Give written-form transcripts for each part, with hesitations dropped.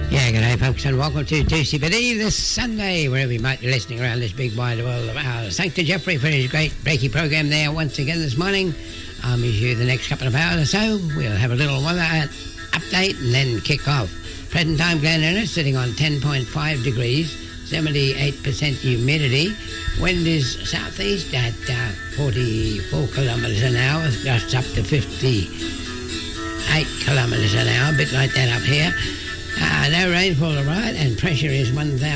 Yeah, good day, folks, and welcome to 2CBD this Sunday, wherever you might be listening around this big wide world of ours. Thanks to Jeffrey for his great breaky program there once again this morning. I'll meet you the next couple of hours or so. We'll have a little weather update and then kick off. Present time, Glen Innes sitting on 10.5 degrees, 78% humidity. Wind is southeast at 44 kilometres an hour, just up to 58 kilometres an hour, a bit like that up here. No rainfall arrived, and pressure is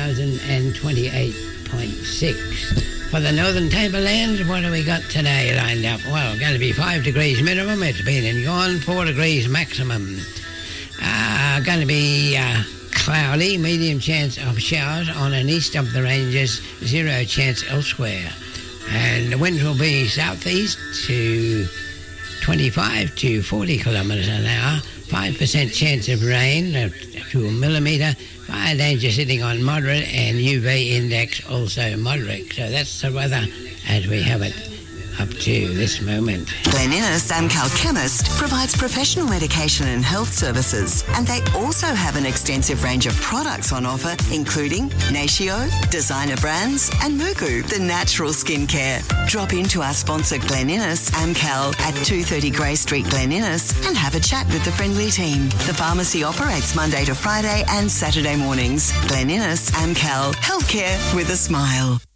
1,028.6. For the northern tablelands, what do we got today lined up? Well, going to be 5 degrees minimum. It's been and gone. 4 degrees maximum. Going to be cloudy, medium chance of showers on and east of the ranges, 0 chance elsewhere. And the winds will be southeast to 25 to 40 kilometres an hour. 5% chance of rain, to a millimetre. Fire danger sitting on moderate, and UV index also moderate. So that's the weather as we have it up to this moment. Glen Innes Amcal Chemist provides professional medication and health services, and they also have an extensive range of products on offer, including Natio, designer brands, and Mugu, the natural skincare. Drop into our sponsor Glen Innes Amcal at 230 Grey Street, Glen Innes, and have a chat with the friendly team. The pharmacy operates Monday to Friday and Saturday mornings. Glen Innes Amcal, healthcare with a smile.